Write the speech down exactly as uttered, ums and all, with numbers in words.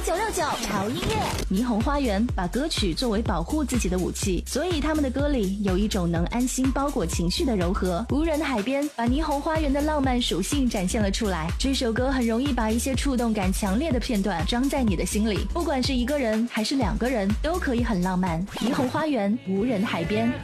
九六九潮音乐。霓虹花园把歌曲作为保护自己的武器，所以他们的歌里有一种能安心包裹情绪的柔和。无人的海边把霓虹花园的浪漫属性展现了出来。这首歌很容易把一些触动感强烈的片段装在你的心里，不管是一个人还是两个人，都可以很浪漫。霓虹花园，无人海边。